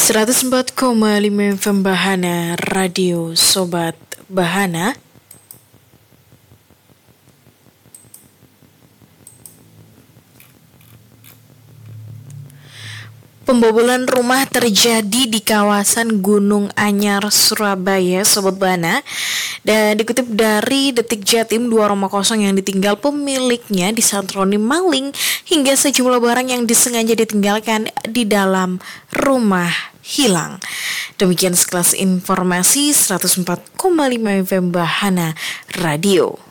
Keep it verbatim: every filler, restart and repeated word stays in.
seratus empat koma lima F M Bahana Radio Sobat Bahana. Pembobolan rumah terjadi di kawasan Gunung Anyar, Surabaya, Sobat Bahana. Dan dikutip dari Detik Jatim, dua rumah kosong yang ditinggal pemiliknya disantroni maling hingga sejumlah barang yang disengaja ditinggalkan di dalam rumah hilang. Demikian sekelas informasi seratus empat koma lima F M Bahana Radio.